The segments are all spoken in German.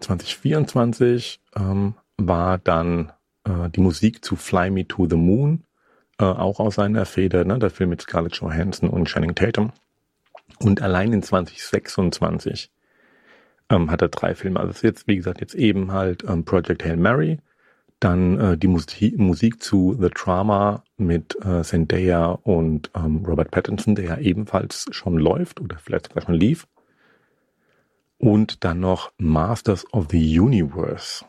2024 war dann die Musik zu Fly Me to the Moon, auch aus seiner Feder, ne, der Film mit Scarlett Johansson und Channing Tatum. Und allein in 2026 hat er 3 Filme. Also das ist jetzt, wie gesagt, jetzt eben halt Project Hail Mary, dann die Musik zu The Drama mit Zendaya und Robert Pattinson, der ja ebenfalls schon läuft oder vielleicht sogar schon lief. Und dann noch Masters of the Universe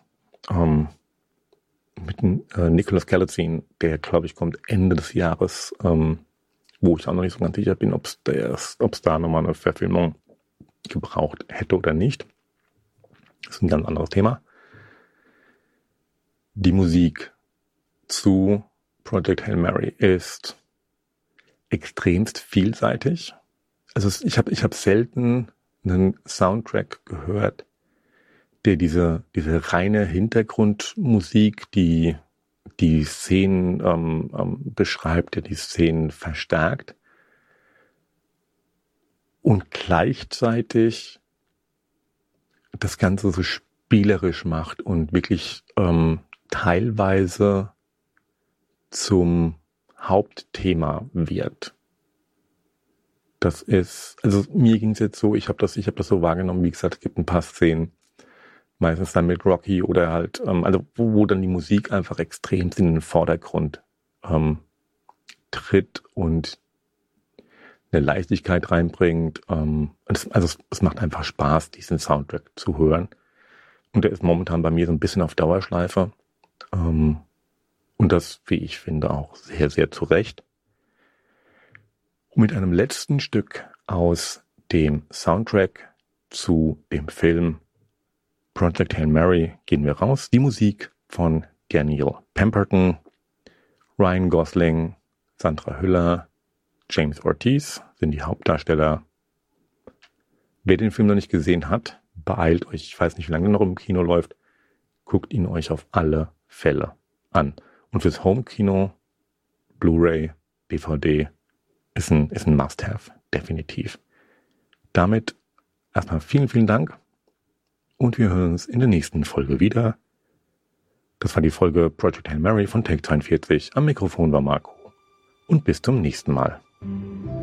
mit Nicolas Cage, der, glaube ich, kommt Ende des Jahres, wo ich auch noch nicht so ganz sicher bin, ob es da nochmal eine Verfilmung gebraucht hätte oder nicht. Das ist ein ganz anderes Thema. Die Musik zu Project Hail Mary ist extremst vielseitig. Also ich hab selten einen Soundtrack gehört, der diese reine Hintergrundmusik, die Szenen beschreibt, der die Szenen verstärkt und gleichzeitig das Ganze so spielerisch macht und wirklich teilweise zum Hauptthema wird. Das ist, also mir ging es jetzt so, ich habe das so wahrgenommen, wie gesagt, es gibt ein paar Szenen, meistens dann mit Rocky oder halt, also wo dann die Musik einfach extrem in den Vordergrund tritt und eine Leichtigkeit reinbringt. Es macht einfach Spaß, diesen Soundtrack zu hören. Und der ist momentan bei mir so ein bisschen auf Dauerschleife. Und das, wie ich finde, auch sehr, sehr zu Recht. Und mit einem letzten Stück aus dem Soundtrack zu dem Film Project Hail Mary gehen wir raus. Die Musik von Daniel Pemberton, Ryan Gosling, Sandra Hüller, James Ortiz sind die Hauptdarsteller. Wer den Film noch nicht gesehen hat, beeilt euch. Ich weiß nicht, wie lange er noch im Kino läuft. Guckt ihn euch auf alle Fälle an. Und fürs Home-Kino, Blu-ray, DVD ist ein Must-Have, definitiv. Damit erstmal vielen, vielen Dank. Und wir hören uns in der nächsten Folge wieder. Das war die Folge Project Hail Mary von Take 42. Am Mikrofon war Marco. Und bis zum nächsten Mal.